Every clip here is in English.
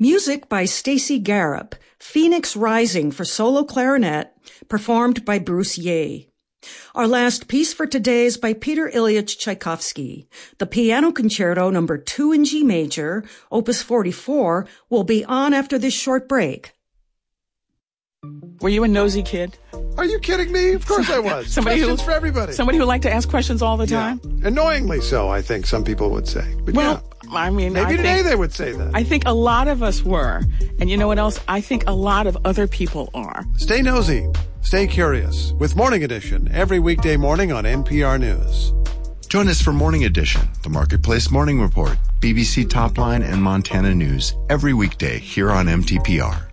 Music by Stacy Garrop, Phoenix Rising for solo clarinet, performed by Bruce Ye. Our last piece for today is by Peter Ilyich Tchaikovsky. The Piano Concerto No. 2 in G major, Opus 44, will be on after this short break. Were you a nosy kid? Are you kidding me? Of course I was. Questions for everybody. Somebody who liked to ask questions all the time? Yeah. Annoyingly so, I think some people would say. But well, yeah. I mean, maybe today they would say that. I think a lot of us were. And you know what else? I think a lot of other people are. Stay nosy. Stay curious with Morning Edition every weekday morning on NPR News. Join us for Morning Edition, the Marketplace Morning Report, BBC Topline, and Montana News every weekday here on MTPR.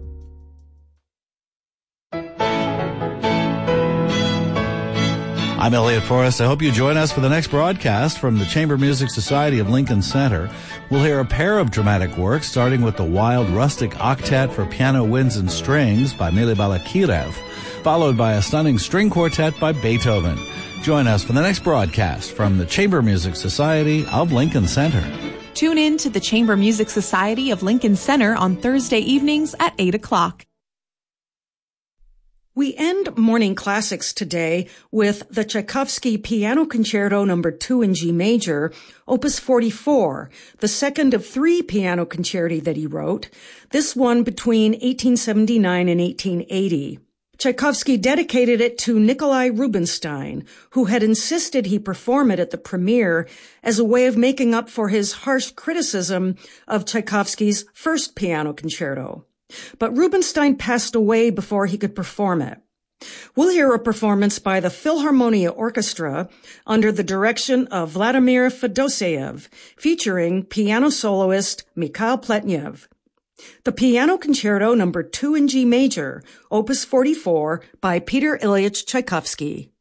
I'm Elliot Forrest. I hope you join us for the next broadcast from the Chamber Music Society of Lincoln Center. We'll hear a pair of dramatic works, starting with the Wild Rustic Octet for Piano, Winds, and Strings by Mily Balakirev, followed by a stunning string quartet by Beethoven. Join us for the next broadcast from the Chamber Music Society of Lincoln Center. Tune in to the Chamber Music Society of Lincoln Center on Thursday evenings at 8 o'clock. We end Morning Classics today with the Tchaikovsky Piano Concerto No. 2 in G major, Opus 44, the second of 3 piano concerti that he wrote, this one between 1879 and 1880. Tchaikovsky dedicated it to Nikolai Rubinstein, who had insisted he perform it at the premiere as a way of making up for his harsh criticism of Tchaikovsky's first piano concerto. But Rubinstein passed away before he could perform it. We'll hear a performance by the Philharmonia Orchestra under the direction of Vladimir Fedoseev, featuring piano soloist Mikhail Pletnev. The Piano Concerto No. 2 in G major, Opus 44, by Peter Ilyich Tchaikovsky.